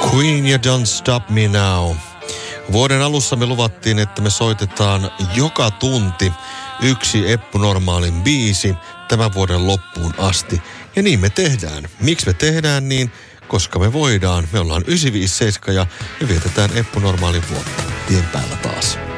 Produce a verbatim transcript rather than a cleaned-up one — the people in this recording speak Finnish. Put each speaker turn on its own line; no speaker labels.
Queen ja Don't Stop Me Now. Vuoden alussa me luvattiin, että me soitetaan joka tunti yksi Eppu Normaalin biisi tämän vuoden loppuun asti. Ja niin me tehdään. Miksi me tehdään niin? Koska me voidaan. Me ollaan yhdeksänsataaviisikymmentäseitsemän ja me vietetään Eppu Normaalin vuotta tien päällä taas.